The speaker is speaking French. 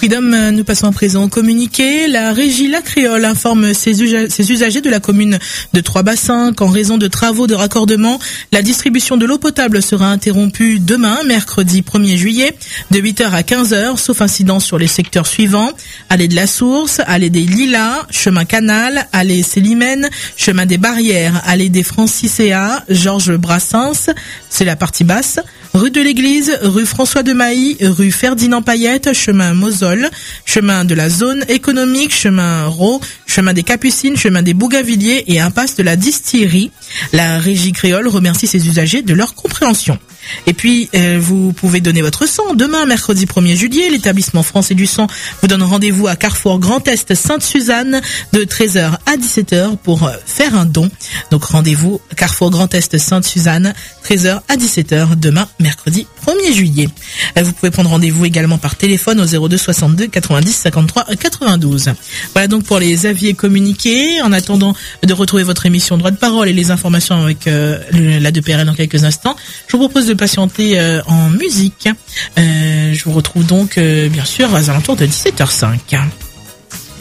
Freedom, nous passons à présent au communiqué. La régie La Créole informe ses usagers de la commune de Trois-Bassins qu'en raison de travaux de raccordement, la distribution de l'eau potable sera interrompue demain, mercredi 1er juillet, de 8h à 15h, sauf incident sur les secteurs suivants: allée de la Source, allée des Lilas, chemin Canal, allée Célimène, chemin des Barrières, allée des Francicéas, Georges Brassens, c'est la partie basse, rue de l'Église, rue François de Mailly, rue Ferdinand Payette, chemin Mosole, chemin de la zone économique, chemin Rau, chemin des Capucines, chemin des Bougainvilliers et impasse de la Distillerie. La régie créole remercie ses usagers de leur compréhension. Et puis, vous pouvez donner votre sang. Demain, mercredi 1er juillet, l'établissement Français du Sang vous donne rendez-vous à Carrefour Grand Est Sainte-Suzanne de 13h à 17h pour faire un don. Donc, rendez-vous Carrefour Grand Est Sainte-Suzanne, 13h à 17h, demain, mercredi 1er juillet. Vous pouvez prendre rendez-vous également par téléphone au 02 62 90 53 92. Voilà donc pour les avis et communiqués. En attendant de retrouver votre émission Droit de parole et les informations avec la 2PRL dans quelques instants, je vous propose de patienter en musique. Je vous retrouve donc bien sûr aux alentours de 17h05.